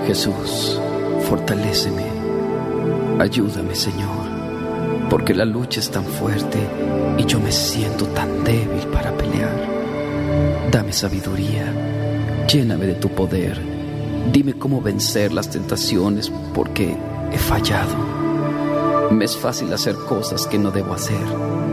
Jesús, fortaléceme. Ayúdame, Señor, porque la lucha es tan fuerte y yo me siento tan débil para pelear. Dame sabiduría, lléname de tu poder. Dime cómo vencer las tentaciones, porque he fallado. Me es fácil hacer cosas que no debo hacer.